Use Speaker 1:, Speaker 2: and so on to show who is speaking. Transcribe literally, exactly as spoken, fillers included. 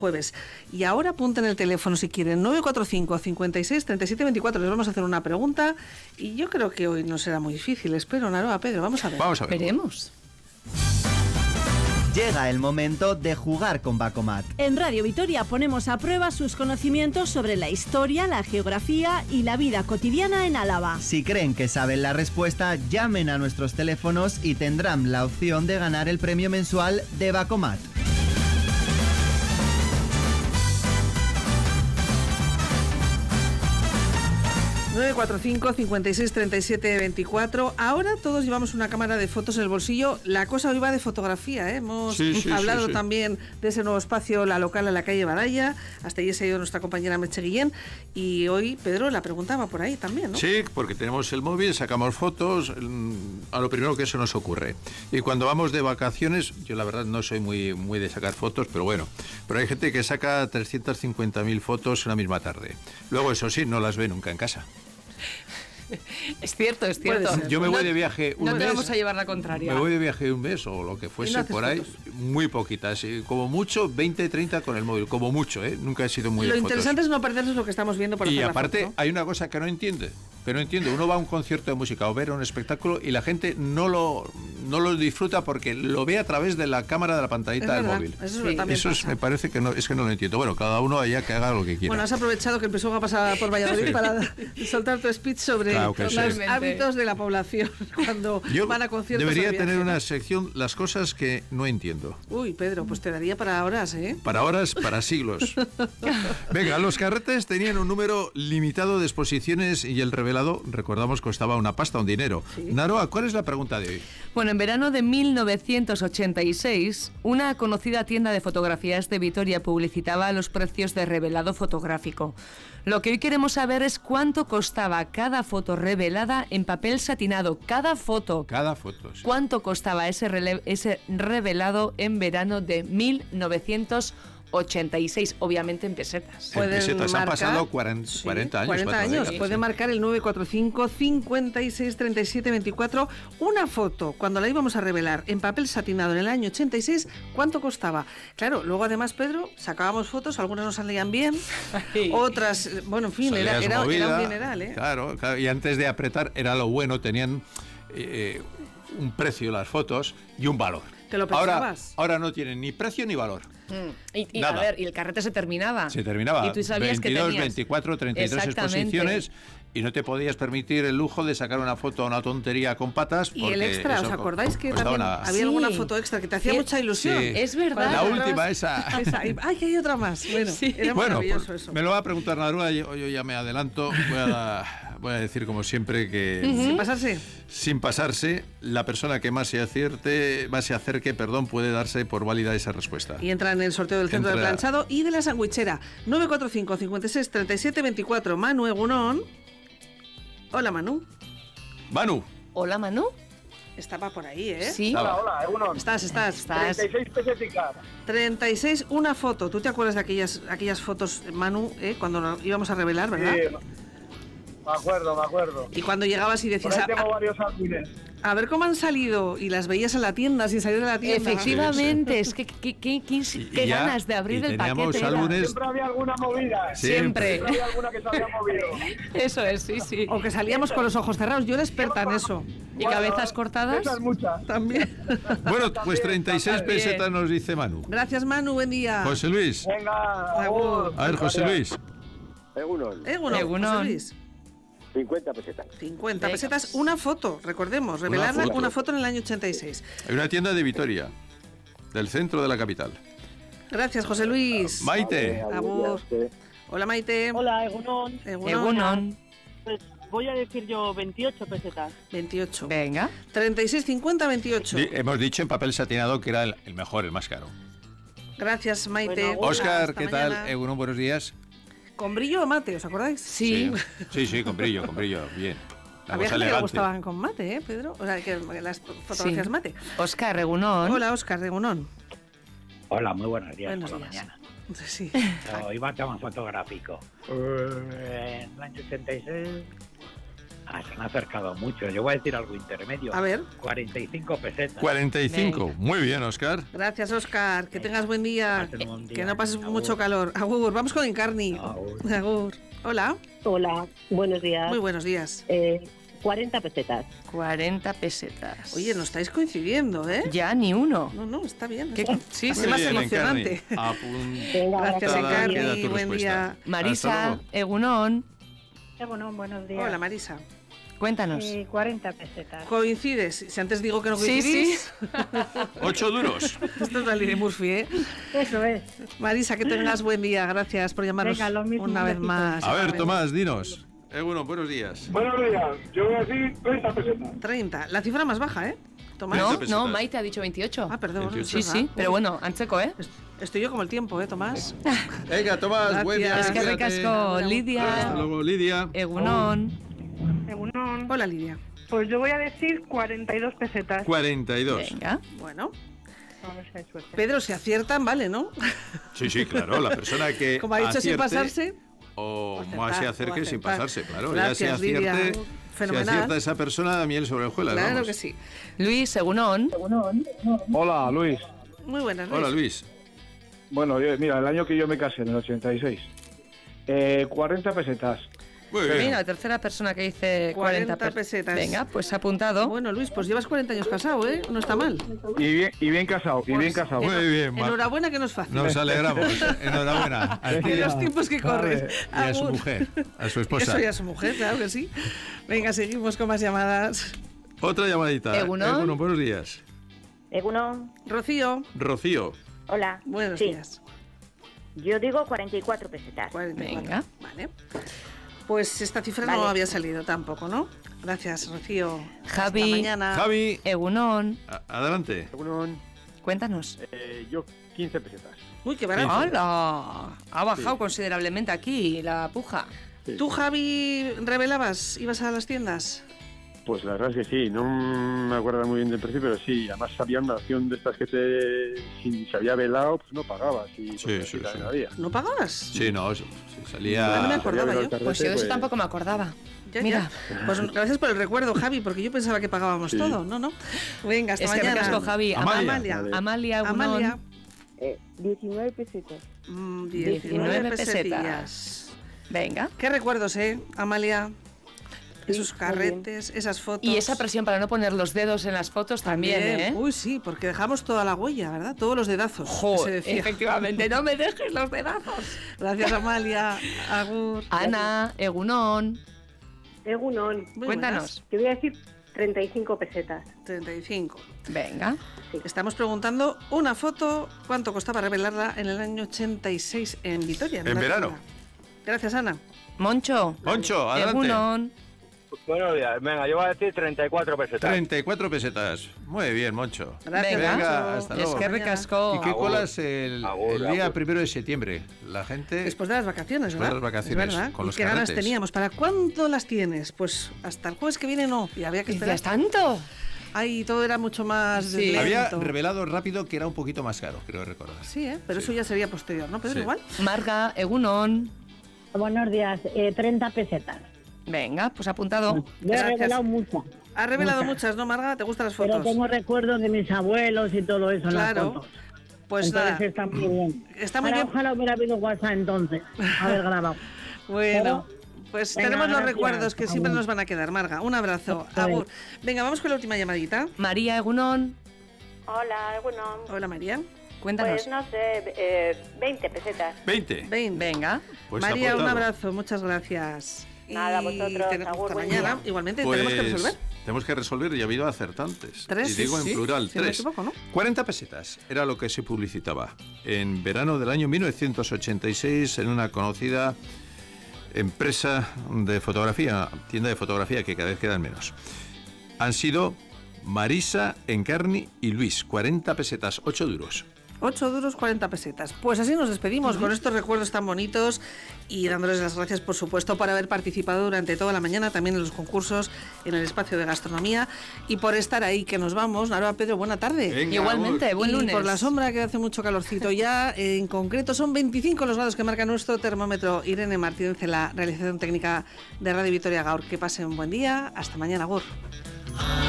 Speaker 1: Jueves. Y ahora apunten el teléfono si quieren, nueve cuatro cinco, cincuenta y seis, treinta y siete veinticuatro. Les vamos a hacer una pregunta y yo creo que hoy no será muy difícil. Espero, Naroa, Pedro, vamos a ver.
Speaker 2: Vamos a ver.
Speaker 3: Veremos.
Speaker 4: Llega el momento de jugar con Bacomat.
Speaker 5: En Radio Vitoria ponemos a prueba sus conocimientos sobre la historia, la geografía y la vida cotidiana en Álava.
Speaker 4: Si creen que saben la respuesta, llamen a nuestros teléfonos y tendrán la opción de ganar el premio mensual de Bacomat.
Speaker 1: nueve cuatro cinco, cincuenta y seis, treinta y siete veinticuatro. Ahora todos llevamos una cámara de fotos en el bolsillo. La cosa hoy va de fotografía, ¿eh? Hemos
Speaker 2: sí, sí,
Speaker 1: hablado
Speaker 2: sí, sí.
Speaker 1: también de ese nuevo espacio, la local en la calle Baraya. Hasta allí se ha ido nuestra compañera Merche Guillén. Y hoy, Pedro, la pregunta va por ahí también, ¿no?
Speaker 2: Sí, porque tenemos el móvil, sacamos fotos, a lo primero que eso nos ocurre. Y cuando vamos de vacaciones, yo la verdad no soy muy, muy de sacar fotos, pero bueno, pero hay gente que saca trescientas cincuenta mil fotos en la misma tarde. Luego, eso sí, no las ve nunca en casa.
Speaker 3: Es cierto, es cierto.
Speaker 2: Yo me voy de viaje un
Speaker 3: no
Speaker 2: mes.
Speaker 3: No te vamos a llevar la contraria.
Speaker 2: Me voy de viaje un mes o lo que fuese
Speaker 1: no
Speaker 2: por ahí,
Speaker 1: fotos?
Speaker 2: muy poquitas. Como mucho, veinte, treinta con el móvil. Como mucho, ¿eh? Nunca he sido muy
Speaker 1: Lo
Speaker 2: de
Speaker 1: interesante
Speaker 2: fotos.
Speaker 1: es no perderse lo que estamos viendo por
Speaker 2: Y
Speaker 1: hacer la
Speaker 2: aparte,
Speaker 1: foto, ¿no?
Speaker 2: hay una cosa que no entiende. Que no entiendo. Uno va a un concierto de música o ver un espectáculo y la gente no lo, no lo disfruta porque lo ve a través de la cámara de la pantallita
Speaker 1: Es
Speaker 2: del
Speaker 1: verdad,
Speaker 2: móvil.
Speaker 1: Eso,
Speaker 3: Sí.
Speaker 1: también
Speaker 2: Eso es,
Speaker 1: pasa.
Speaker 2: me parece que no, es que no lo entiendo. Bueno, cada uno allá que haga lo que quiera.
Speaker 1: Bueno, has aprovechado que el P S O E pasa por Valladolid
Speaker 2: Sí.
Speaker 1: para soltar tu speech sobre
Speaker 2: Claro que
Speaker 1: los
Speaker 2: sí.
Speaker 1: hábitos de la población cuando
Speaker 2: Yo
Speaker 1: van a conciertos.
Speaker 2: debería
Speaker 1: o viajes,
Speaker 2: tener
Speaker 1: ¿no?
Speaker 2: una sección, las cosas que no entiendo.
Speaker 1: Uy, Pedro, pues te daría para horas, ¿eh?
Speaker 2: Para horas, para siglos. Venga, los carretes tenían un número limitado de exposiciones y el revelado, recordamos, costaba una pasta, un dinero.
Speaker 1: Sí.
Speaker 2: Naroa, ¿cuál es la pregunta de hoy?
Speaker 3: Bueno, en verano de mil novecientos ochenta y seis, una conocida tienda de fotografías de Vitoria publicitaba los precios de revelado fotográfico. Lo que hoy queremos saber es cuánto costaba cada foto revelada en papel satinado. Cada foto.
Speaker 2: Cada foto. Sí.
Speaker 3: ¿Cuánto costaba ese, rele- ese revelado en verano de mil novecientos ochenta y seis? Obviamente en pesetas.
Speaker 2: En
Speaker 1: Pueden
Speaker 2: pesetas, han
Speaker 1: marcar-
Speaker 2: pasado cuarenta,
Speaker 1: Sí,
Speaker 2: cuarenta años.
Speaker 1: cuarenta
Speaker 2: cuatro
Speaker 1: años.
Speaker 2: décadas.
Speaker 1: Puede marcar el nueve cuatro cinco, cincuenta y seis, treinta y siete veinticuatro. Una foto, cuando la íbamos a revelar en papel satinado en el año ochenta y seis, ¿cuánto costaba? Claro, luego además, Pedro, sacábamos fotos, algunas nos salían bien, otras, bueno, en fin, era,
Speaker 2: Salías
Speaker 1: era,
Speaker 2: movida,
Speaker 1: era un dineral, ¿eh?
Speaker 2: Claro, claro, y antes de apretar era lo bueno, tenían eh, un precio las fotos y un valor.
Speaker 1: ¿Te lo
Speaker 2: Ahora,
Speaker 1: pensabas?
Speaker 2: ahora no tienen ni precio ni valor.
Speaker 3: Mm. Y, y, a
Speaker 2: Nada.
Speaker 3: ver, y el carrete se terminaba.
Speaker 2: Se terminaba
Speaker 3: Y tú sabías
Speaker 2: veintidós,
Speaker 3: que tenías...
Speaker 2: veinticuatro, treinta y tres
Speaker 3: Exactamente.
Speaker 2: exposiciones y no te podías permitir el lujo de sacar una foto a una tontería con patas.
Speaker 1: Y el
Speaker 2: porque
Speaker 1: extra,
Speaker 2: eso
Speaker 1: ¿os acordáis que
Speaker 2: costaba
Speaker 1: también
Speaker 2: una-
Speaker 1: había
Speaker 3: Sí.
Speaker 1: alguna foto extra que te hacía
Speaker 3: Sí.
Speaker 1: mucha ilusión?
Speaker 2: Sí.
Speaker 3: Es verdad.
Speaker 2: La
Speaker 1: Para
Speaker 2: última,
Speaker 1: atrás.
Speaker 2: esa.
Speaker 1: Esa. Y- ¡Ay, que hay otra más! Bueno,
Speaker 3: Sí.
Speaker 1: era
Speaker 2: Bueno,
Speaker 1: maravilloso
Speaker 2: por-
Speaker 1: eso.
Speaker 2: me lo va a preguntar Naroa, yo, yo ya me adelanto, voy a, da- voy a decir como siempre que
Speaker 1: Sin pasarse.
Speaker 2: sin pasarse, la persona que más se acierte, más se acerque, perdón, puede darse por válida esa respuesta.
Speaker 1: Y entra en el sorteo del centro
Speaker 2: Entra-
Speaker 1: del planchado y de la sandwichera. nueve cuatro cinco, cincuenta y seis, treinta y siete veinticuatro. Manu Egunón. Hola, Manu.
Speaker 2: Manu,
Speaker 3: Hola, Manu.
Speaker 1: Estaba por ahí, ¿eh?
Speaker 3: Sí.
Speaker 2: Hola,
Speaker 6: Hola, Egunon.
Speaker 1: Estás, estás.
Speaker 3: Estás.
Speaker 6: treinta y seis peseticas.
Speaker 1: treinta y seis, una foto. ¿Tú te acuerdas de aquellas, aquellas fotos, Manu, eh, cuando nos íbamos a revelar, verdad?
Speaker 6: Sí, me acuerdo, me acuerdo.
Speaker 1: Y cuando llegabas y
Speaker 6: Por
Speaker 1: decías,
Speaker 6: ahí
Speaker 1: a,
Speaker 6: tengo varios álbumes.
Speaker 1: a ver cómo han salido, y las veías en la tienda, sin salir de la tienda.
Speaker 3: Efectivamente, es que qué, qué, qué,
Speaker 2: Y-
Speaker 3: qué
Speaker 2: y ya-
Speaker 3: ganas de abrir
Speaker 2: y
Speaker 3: el
Speaker 2: teníamos
Speaker 3: paquete. era.
Speaker 2: álbumes-
Speaker 6: Siempre había alguna movida.
Speaker 3: Siempre.
Speaker 6: Siempre había alguna que se había movido.
Speaker 3: Eso es, sí, sí.
Speaker 1: O que salíamos con los ojos cerrados. Yo era experta en eso.
Speaker 3: ¿Y cabezas cortadas?
Speaker 6: Esas muchas.
Speaker 1: También.
Speaker 2: bueno, pues treinta y seis
Speaker 3: también.
Speaker 2: pesetas nos dice Manu.
Speaker 1: Gracias, Manu. Buen día.
Speaker 2: José Luis,
Speaker 6: Venga,
Speaker 1: Agur.
Speaker 6: agur.
Speaker 2: a ver, José Luis,
Speaker 7: Egunon,
Speaker 1: Egunon,
Speaker 3: Egunon.
Speaker 1: José Luis.
Speaker 7: cincuenta pesetas.
Speaker 1: cincuenta
Speaker 3: Venga.
Speaker 1: pesetas, una foto, recordemos, revelarla
Speaker 2: foto.
Speaker 1: una foto en el año ochenta y seis.
Speaker 2: hay una tienda de Vitoria, del centro de la capital.
Speaker 1: Gracias, José Luis.
Speaker 2: Maite,
Speaker 1: Agur. Hola, Maite.
Speaker 8: Hola, Egunon.
Speaker 1: Egunon.
Speaker 3: Egunon.
Speaker 8: Pues voy a decir yo veintiocho pesetas.
Speaker 1: veintiocho.
Speaker 3: Venga.
Speaker 1: treinta y seis, cincuenta, veintiocho.
Speaker 2: Di- hemos dicho en papel satinado que era el, el mejor, el más caro.
Speaker 1: Gracias, Maite.
Speaker 8: Bueno,
Speaker 2: Óscar,
Speaker 1: Hasta
Speaker 2: ¿qué
Speaker 1: mañana.
Speaker 2: tal? Egunon, buenos días.
Speaker 1: ¿Con brillo o mate, os acordáis?
Speaker 3: Sí.
Speaker 2: Sí, sí, con brillo, con brillo, bien. La
Speaker 1: Había
Speaker 2: cosa
Speaker 1: gente que le
Speaker 2: elegante.
Speaker 1: gustaban con mate, ¿eh, Pedro? O sea, que las fotografías
Speaker 3: Sí.
Speaker 1: mate.
Speaker 3: Oscar Regunón.
Speaker 1: Hola, Óscar, Egunon.
Speaker 9: Hola, muy buenos días
Speaker 1: Buenos
Speaker 9: por la
Speaker 1: días.
Speaker 9: mañana.
Speaker 1: Sí.
Speaker 9: Yo iba a tema fotográfico. Eh, En el año ochenta y seis Ah, se han acercado mucho. Yo voy a decir algo intermedio.
Speaker 1: A ver.
Speaker 9: cuarenta y cinco pesetas.
Speaker 2: cuarenta y cinco. Venga. Muy bien, Óscar.
Speaker 1: Gracias, Óscar. Que tengas buen día.
Speaker 9: Buen día.
Speaker 1: Que no pases
Speaker 9: Agur.
Speaker 1: mucho calor. Agur, vamos con Encarni.
Speaker 9: Agur.
Speaker 1: Agur. Hola.
Speaker 10: Hola, buenos días.
Speaker 1: Muy buenos días.
Speaker 10: Eh, cuarenta pesetas.
Speaker 3: cuarenta pesetas.
Speaker 1: Oye, no estáis coincidiendo, ¿eh?
Speaker 3: Ya, ni uno.
Speaker 1: No, no, está bien.
Speaker 3: ¿Qué?
Speaker 1: Está,
Speaker 3: Sí,
Speaker 1: hace
Speaker 3: sí.
Speaker 1: más
Speaker 2: bien,
Speaker 1: emocionante. Gracias,
Speaker 2: Encarni.
Speaker 1: Encarni. Buen día.
Speaker 3: Marisa, Egunon.
Speaker 11: Bueno, buenos días.
Speaker 1: Hola, Marisa.
Speaker 3: Cuéntanos.
Speaker 11: Eh, cuarenta pesetas.
Speaker 1: ¿Coincides? Si antes digo que no
Speaker 3: Sí,
Speaker 1: coincidís.
Speaker 3: sí.
Speaker 2: Ocho duros.
Speaker 1: Esto es la ley de Murphy, ¿eh?
Speaker 11: Eso es.
Speaker 1: Marisa, que tengas buen día. Gracias por llamarnos
Speaker 11: Venga, lo mismo,
Speaker 1: una
Speaker 11: un
Speaker 1: vez
Speaker 11: besito.
Speaker 1: más.
Speaker 2: A ver, Tomás, dinos. Eh, bueno, buenos días.
Speaker 6: Buenos días. Yo voy a decir treinta pesetas.
Speaker 1: treinta. La cifra más baja, ¿eh? Tomás.
Speaker 3: No,
Speaker 2: pesetas.
Speaker 3: no, Maite ha dicho veintiocho.
Speaker 1: Ah, perdón.
Speaker 2: veintiocho.
Speaker 3: Sí,
Speaker 1: es verdad.
Speaker 3: sí, pero bueno, Ancheco, ¿eh?
Speaker 1: Estoy yo como el tiempo, ¿eh, Tomás?
Speaker 2: Venga, Tomás,
Speaker 1: Gracias.
Speaker 2: buen día.
Speaker 3: Es que
Speaker 2: cuídate.
Speaker 3: recasco,
Speaker 2: Hasta
Speaker 3: Lidia,
Speaker 2: luego, Lidia.
Speaker 3: Egunon.
Speaker 11: Egunon.
Speaker 1: Hola, Lidia.
Speaker 11: Pues yo voy a decir cuarenta y dos pesetas.
Speaker 2: cuarenta y dos.
Speaker 3: Venga.
Speaker 1: Bueno,
Speaker 11: A ver si hay suerte.
Speaker 1: Pedro, si aciertan, vale, ¿no?
Speaker 2: Sí, sí, claro, la persona que
Speaker 1: Como ha dicho, sin
Speaker 2: acierte,
Speaker 1: pasarse.
Speaker 2: O
Speaker 1: acertar,
Speaker 2: más se
Speaker 1: o
Speaker 2: acerque sin
Speaker 1: acertar.
Speaker 2: pasarse, claro.
Speaker 1: Gracias,
Speaker 2: ya se
Speaker 1: Lidia.
Speaker 2: acierte,
Speaker 1: Fenomenal.
Speaker 2: si acierta esa persona, miel sobre hojuelas.
Speaker 1: Claro
Speaker 2: vamos.
Speaker 1: que sí.
Speaker 3: Luis, Egunon.
Speaker 6: Hola, Luis.
Speaker 1: Muy buenas, Luis.
Speaker 2: Hola, Luis.
Speaker 6: Bueno, yo- mira, el año que yo me casé, en el ochenta y seis. Eh, cuarenta pesetas.
Speaker 2: Muy bien.
Speaker 3: Mira, la tercera persona que dice cuarenta,
Speaker 1: cuarenta pesetas.
Speaker 3: Venga, pues apuntado.
Speaker 1: Bueno, Luis, pues llevas cuarenta años casado, ¿eh? No está mal.
Speaker 6: Y bien, y bien casado, y bien
Speaker 1: Pues,
Speaker 6: casado.
Speaker 2: Muy bien, Ma-
Speaker 1: Enhorabuena, que no es fácil.
Speaker 2: Nos alegramos. Enhorabuena. A ti
Speaker 1: En los tiempos que corres.
Speaker 2: y a su
Speaker 1: Agur.
Speaker 2: mujer, a su esposa.
Speaker 1: Eso y a su mujer, claro que sí. Venga, seguimos con más llamadas.
Speaker 2: Otra llamadita.
Speaker 3: Egunon.
Speaker 2: Egunon, buenos días.
Speaker 10: Egunon,
Speaker 1: Rocío,
Speaker 2: Rocío.
Speaker 10: hola.
Speaker 1: buenos
Speaker 10: Sí,
Speaker 1: días.
Speaker 10: yo digo cuarenta y cuatro pesetas.
Speaker 1: cuarenta y cuatro.
Speaker 3: Venga.
Speaker 1: Vale. Pues esta cifra no
Speaker 10: Vale.
Speaker 1: había salido tampoco, ¿no? Gracias, Rocío.
Speaker 3: Javi.
Speaker 1: Hasta mañana.
Speaker 2: Javi,
Speaker 3: Egunon.
Speaker 2: a- adelante.
Speaker 3: Cuéntanos.
Speaker 6: Eh, yo quince pesetas.
Speaker 1: Uy, qué barato.
Speaker 3: ¡Hala! Ha bajado considerablemente aquí la puja.
Speaker 1: ¿Tú, Javi, revelabas? ¿Ibas a las tiendas?
Speaker 12: Pues la verdad es que sí, no me acuerdo muy bien del precio, pero sí, además había una opción de estas que te, si se había velado, pues no pagabas. Y
Speaker 2: Sí,
Speaker 12: pues,
Speaker 2: sí,
Speaker 12: así
Speaker 2: sí.
Speaker 12: había.
Speaker 1: ¿No pagabas?
Speaker 2: Sí, no, sí,
Speaker 1: No
Speaker 2: salía...
Speaker 1: me acordaba
Speaker 12: había
Speaker 1: yo.
Speaker 12: velado el
Speaker 3: Pues yo de eso
Speaker 12: pues-
Speaker 3: tampoco me acordaba.
Speaker 1: Ya,
Speaker 3: Mira.
Speaker 1: ya. Pues gracias por el recuerdo, Javi, porque yo pensaba que pagábamos
Speaker 12: Sí.
Speaker 1: todo. No, no. Venga, hasta
Speaker 3: Es que
Speaker 1: mañana.
Speaker 3: recasco, Javi.
Speaker 2: Amalia.
Speaker 1: Amalia.
Speaker 12: Vale.
Speaker 3: Amalia, Egunon.
Speaker 1: Amalia.
Speaker 10: Eh, diecinueve pesetas.
Speaker 1: Mm,
Speaker 3: diecinueve
Speaker 1: diecinueve
Speaker 3: pesetas.
Speaker 1: pesetillas.
Speaker 3: Venga.
Speaker 1: Qué recuerdos, ¿eh, Amalia? Esos
Speaker 10: muy
Speaker 1: carretes, esas fotos.
Speaker 3: Y esa presión para no poner los dedos en las fotos también, ¿eh?
Speaker 1: Uy, sí, porque dejamos toda la huella, ¿verdad? Todos los dedazos. que
Speaker 3: Jo,
Speaker 1: se decía.
Speaker 3: efectivamente, no me dejes los dedazos.
Speaker 1: Gracias, Amalia. Agur.
Speaker 3: Ana, Egunon.
Speaker 10: Egunon,
Speaker 1: Muy
Speaker 3: Cuéntanos.
Speaker 10: yo voy a decir treinta y cinco pesetas.
Speaker 1: buenas. treinta y cinco.
Speaker 3: Venga.
Speaker 1: Estamos preguntando una foto, ¿cuánto costaba revelarla en el año ochenta y seis en Vitoria?
Speaker 2: En
Speaker 1: la
Speaker 2: verano.
Speaker 1: tienda? Gracias, Ana.
Speaker 3: Moncho.
Speaker 2: Moncho, adelante.
Speaker 3: Egunon.
Speaker 7: Buenos días. Venga, yo voy a decir treinta y cuatro pesetas.
Speaker 2: treinta y cuatro pesetas. Muy bien, Moncho.
Speaker 1: Gracias,
Speaker 3: Venga.
Speaker 1: Moncho.
Speaker 2: Venga, hasta
Speaker 3: Es
Speaker 2: luego.
Speaker 3: que recascó.
Speaker 2: ¿Y qué
Speaker 7: Agur.
Speaker 2: colas el,
Speaker 7: Agur,
Speaker 2: el día
Speaker 7: agur.
Speaker 2: primero de septiembre? La gente...
Speaker 1: Después de las vacaciones,
Speaker 2: Después
Speaker 1: ¿verdad?
Speaker 2: de las vacaciones,
Speaker 1: Es verdad.
Speaker 2: con
Speaker 1: ¿Y
Speaker 2: los
Speaker 1: qué ganas
Speaker 2: carretes.
Speaker 1: teníamos? ¿Para cuándo las tienes? Pues hasta el jueves que viene no. Y había que esperar.
Speaker 3: ¿Dices tanto?
Speaker 1: Ay, todo era mucho más
Speaker 3: Sí.
Speaker 1: lento.
Speaker 2: Había revelado rápido que era un poquito más caro, creo recordar.
Speaker 1: Sí, ¿eh? Pero
Speaker 2: Sí.
Speaker 1: eso ya sería posterior, ¿no, Pedro?
Speaker 2: Sí.
Speaker 1: Igual.
Speaker 3: Marga, Egunon.
Speaker 11: Buenos días. Eh, treinta pesetas.
Speaker 3: Venga, pues apuntado.
Speaker 11: Yo he
Speaker 1: Gracias.
Speaker 11: revelado muchas.
Speaker 1: Has revelado
Speaker 11: Muchas.
Speaker 1: muchas, ¿no, Marga? ¿Te gustan las
Speaker 11: Pero
Speaker 1: fotos?
Speaker 11: tengo recuerdos de mis abuelos y todo eso en
Speaker 1: Claro.
Speaker 11: las fotos.
Speaker 1: Pues
Speaker 11: Entonces
Speaker 1: nada,
Speaker 11: está muy bien.
Speaker 1: está muy
Speaker 11: Ahora,
Speaker 1: bien.
Speaker 11: ojalá hubiera habido WhatsApp entonces. Haber grabado.
Speaker 1: Bueno, pues
Speaker 11: Venga,
Speaker 1: tenemos los
Speaker 11: gracias.
Speaker 1: recuerdos que siempre
Speaker 11: Agur.
Speaker 1: nos van a quedar, Marga. Un abrazo.
Speaker 11: Eso es.
Speaker 1: Agur. Venga, vamos con la última llamadita.
Speaker 3: María, Egunon.
Speaker 13: Hola, bueno,
Speaker 1: Hola, María.
Speaker 3: Cuéntanos.
Speaker 13: pues no sé, eh, veinte pesetas.
Speaker 2: veinte.
Speaker 1: Ven.
Speaker 3: Venga.
Speaker 2: Pues
Speaker 1: María, un
Speaker 2: apuntado.
Speaker 1: abrazo. Muchas gracias.
Speaker 13: Nada,
Speaker 1: Y
Speaker 13: vosotros,
Speaker 1: ten-
Speaker 13: agur,
Speaker 1: hasta
Speaker 13: buen
Speaker 1: mañana.
Speaker 13: día.
Speaker 1: Igualmente,
Speaker 2: Pues
Speaker 1: tenemos que resolver.
Speaker 2: tenemos que resolver y ha habido acertantes.
Speaker 1: Tres,
Speaker 2: y digo
Speaker 1: sí,
Speaker 2: en plural,
Speaker 1: si no me
Speaker 2: tres.
Speaker 1: equivoco, ¿no?
Speaker 2: cuarenta pesetas era lo que se publicitaba en verano del año mil novecientos ochenta y seis en una conocida empresa de fotografía, tienda de fotografía que cada vez quedan menos. Han sido Marisa, Encarni y Luis. cuarenta pesetas, ocho duros.
Speaker 1: ocho duros cuarenta pesetas. Pues así nos despedimos uh-huh. con estos recuerdos tan bonitos y dándoles las gracias, por supuesto, por haber participado durante toda la mañana también en los concursos en el espacio de gastronomía y por estar ahí, que nos vamos. Naroa, Pedro, buena tarde.
Speaker 3: Venga, igualmente, buen lunes.
Speaker 1: Y por la sombra, que hace mucho calorcito ya, en concreto son veinticinco los grados que marca nuestro termómetro. Irene Martínez en la realización técnica de Radio Vitoria Gaur. Que pasen un buen día. Hasta mañana, Gur.